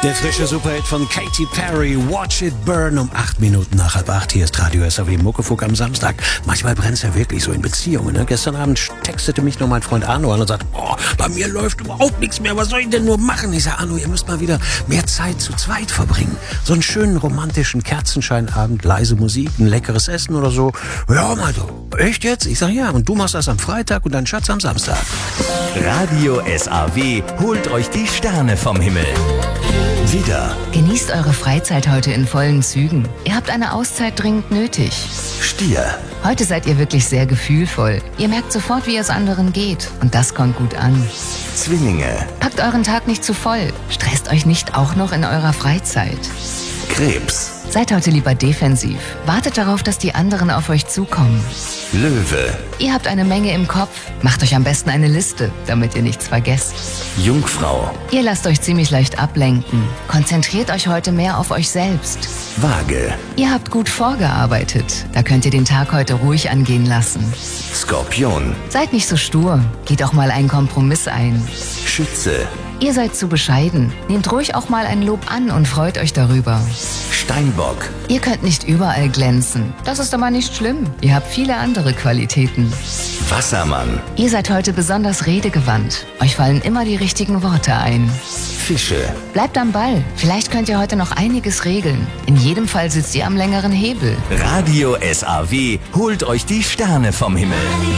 Der frische Superhit von Katy Perry, Watch It Burn, um 8 Minuten nach 7:30. Hier ist Radio SAW Muckefuck am Samstag. Manchmal brennt's ja wirklich so in Beziehungen. Ne? Gestern Abend textete mich noch mein Freund Arno an und sagt, bei mir läuft überhaupt nichts mehr, was soll ich denn nur machen? Ich sage, Arno, ihr müsst mal wieder mehr Zeit zu zweit verbringen. So einen schönen romantischen Kerzenscheinabend, leise Musik, ein leckeres Essen oder so. Ja, mal so. Echt jetzt? Ich sage, ja, und du machst das am Freitag und dein Schatz am Samstag. Radio SAW holt euch die Sterne vom Himmel. Wieder Genießt eure Freizeit heute in vollen Zügen. Ihr habt eine Auszeit dringend nötig. Stier, Heute seid ihr wirklich sehr gefühlvoll. Ihr merkt sofort, wie es anderen geht. Und das kommt gut an. Zwillinge, Packt euren Tag nicht zu voll. Stresst euch nicht auch noch in eurer Freizeit. Krebs, Seid heute lieber defensiv. Wartet darauf, dass die anderen auf euch zukommen. Löwe, Ihr habt eine Menge im Kopf. Macht euch am besten eine Liste, damit ihr nichts vergesst. Jungfrau, Ihr lasst euch ziemlich leicht ablenken. Konzentriert euch heute mehr auf euch selbst. Waage, Ihr habt gut vorgearbeitet. Da könnt ihr den Tag heute ruhig angehen lassen. Skorpion, Seid nicht so stur. Geht auch mal einen Kompromiss ein. Schütze, Ihr seid zu bescheiden. Nehmt ruhig auch mal ein Lob an und freut euch darüber. Steinbock, Ihr könnt nicht überall glänzen. Das ist aber nicht schlimm. Ihr habt viele andere Qualitäten. Wassermann, Ihr seid heute besonders redegewandt. Euch fallen immer die richtigen Worte ein. Fische, Bleibt am Ball. Vielleicht könnt ihr heute noch einiges regeln. In jedem Fall sitzt ihr am längeren Hebel. Radio SAW holt euch die Sterne vom Himmel.